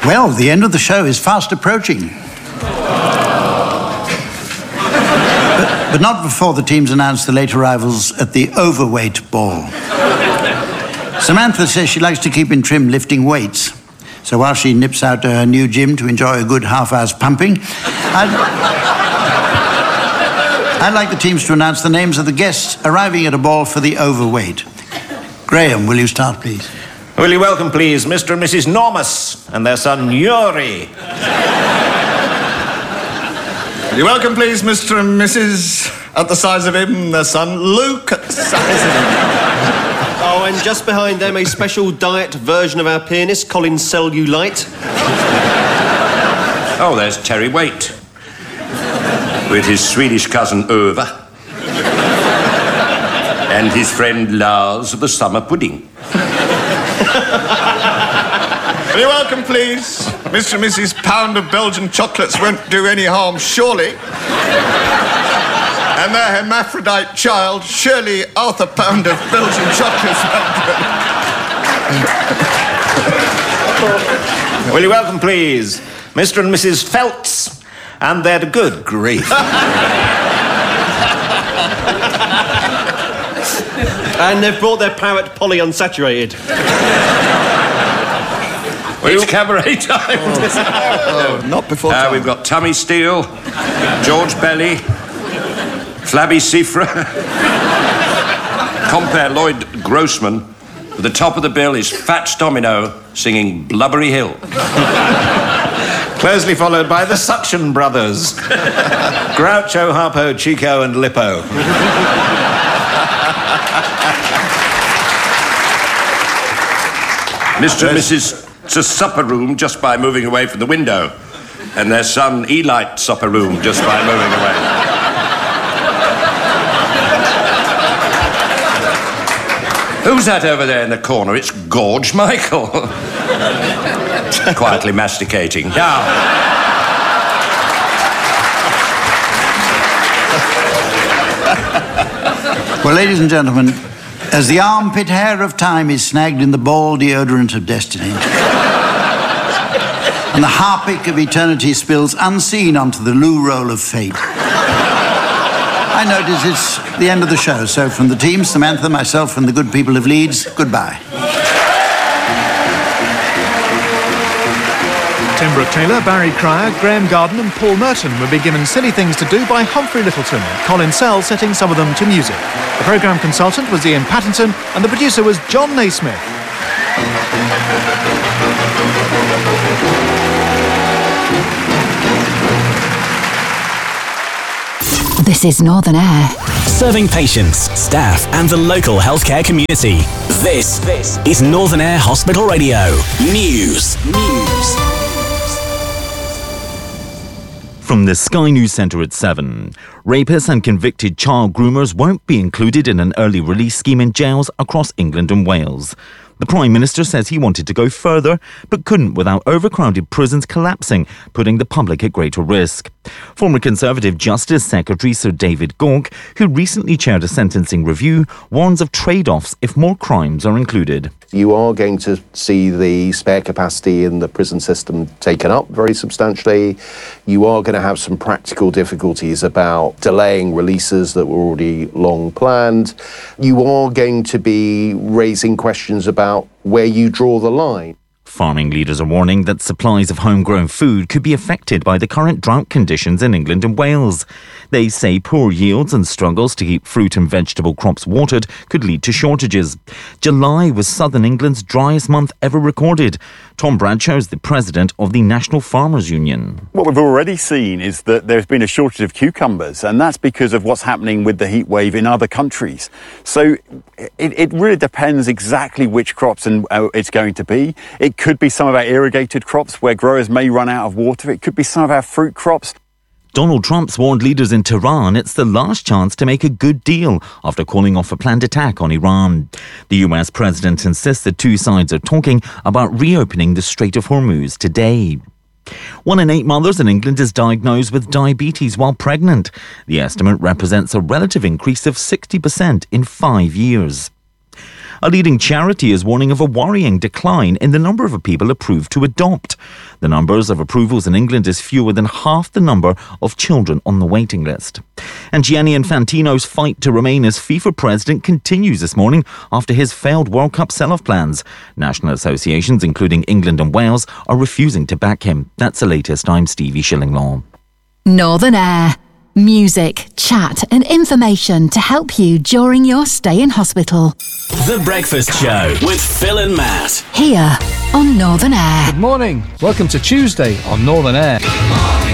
Well, the end of the show is fast approaching. But not before the teams announce the late arrivals at the overweight ball. Samantha says she likes to keep in trim lifting weights. So while she nips out to her new gym to enjoy a good half hour's pumping, I'd like the teams to announce the names of the guests arriving at a ball for the overweight. Graham, will you start, please? Will you welcome, please, Mr. and Mrs. Normus and their son, Yuri. Will you welcome, please, Mr. and Mrs. at the size of him, their son, Luke at the size of him. Oh, and just behind them, a special diet version of our pianist, Colin Cellulite. Oh, there's Terry Waite. With his Swedish cousin, Ova. And his friend, Lars of the Summer Pudding. Will you welcome, please, Mr. and Mrs. Pound of Belgian chocolates won't do any harm, surely. And their hermaphrodite child, Shirley Arthur Pound of Belgian chocolates won't do. Will you welcome, please, Mr. and Mrs. Feltz and their good grief. And they've brought their parrot Polly unsaturated. It's cabaret time. Not before time. We've got Tummy Steele, George Belly, Flabby Sifra. Compare Lloyd Grossman. At the top of the bill is Fats Domino singing Blubbery Hill. Closely followed by the Suction Brothers. Groucho, Harpo, Chico and Lippo. Mr. and Mrs. to supper room just by moving away from the window. And their son, Elite, supper room just by moving away. Who's that over there in the corner? It's Gorge Michael. Quietly masticating. Now. Well, ladies and gentlemen, as the armpit hair of time is snagged in the ball deodorant of destiny, and the harpic of eternity spills unseen onto the loo roll of fate, I notice it's the end of the show. So from the team, Samantha, myself, and the good people of Leeds, goodbye. Tim Brooke-Taylor, Barry Cryer, Graham Garden and Paul Merton were be given Silly Things to Do by Humphrey Littleton, Colin Sell setting some of them to music. The programme consultant was Ian Pattinson and the producer was John Naismith. This is Northern Air. Serving patients, staff and the local healthcare community. This is Northern Air Hospital Radio. News. From the Sky News Centre at 7. Rapists and convicted child groomers won't be included in an early release scheme in jails across England and Wales. The Prime Minister says he wanted to go further, but couldn't without overcrowded prisons collapsing, putting the public at greater risk. Former Conservative Justice Secretary Sir David Gauke, who recently chaired a sentencing review, warns of trade-offs if more crimes are included. You are going to see the spare capacity in the prison system taken up very substantially. You are going to have some practical difficulties about delaying releases that were already long planned. You are going to be raising questions about where you draw the line. Farming leaders are warning that supplies of homegrown food could be affected by the current drought conditions in England and Wales. They say poor yields and struggles to keep fruit and vegetable crops watered could lead to shortages. July was southern England's driest month ever recorded. Tom Bradshaw is the president of the National Farmers Union. What we've already seen is that there's been a shortage of cucumbers, and that's because of what's happening with the heat wave in other countries. So it really depends exactly which crops and it's going to be. It could be some of our irrigated crops where growers may run out of water. It could be some of our fruit crops. Donald Trump's warned leaders in Tehran it's the last chance to make a good deal after calling off a planned attack on Iran. The US president insists the two sides are talking about reopening the Strait of Hormuz today. 1 in 8 mothers in England is diagnosed with diabetes while pregnant. The estimate represents a relative increase of 60% in 5 years. A leading charity is warning of a worrying decline in the number of people approved to adopt. The numbers of approvals in England is fewer than half the number of children on the waiting list. And Gianni Infantino's fight to remain as FIFA president continues this morning after his failed World Cup sell-off plans. National associations, including England and Wales, are refusing to back him. That's the latest. I'm Stevie Shillinglaw. Northern Air. Music, chat and information to help you during your stay in hospital. The Breakfast Show with Phil and Matt. Here on Northern Air. Good morning. Welcome to Tuesday on Northern Air.